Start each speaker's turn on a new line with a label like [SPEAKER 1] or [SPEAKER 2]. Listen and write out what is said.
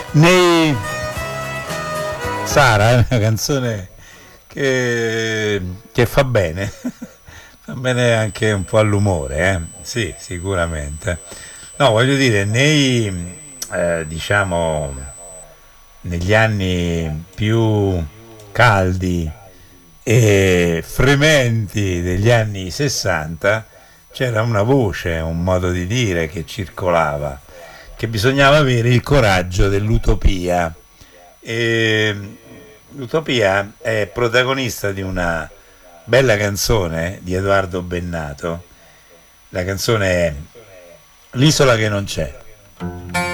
[SPEAKER 1] Nei Sara è una canzone che fa bene, fa bene anche un po' all'umore, Sì, sicuramente. No, voglio dire, diciamo, negli anni più caldi e frementi degli anni 60 c'era una voce, un modo di dire che circolava, che bisognava avere il coraggio dell'utopia. E l'utopia è protagonista di una bella canzone di Edoardo Bennato. La canzone è L'isola che non c'è.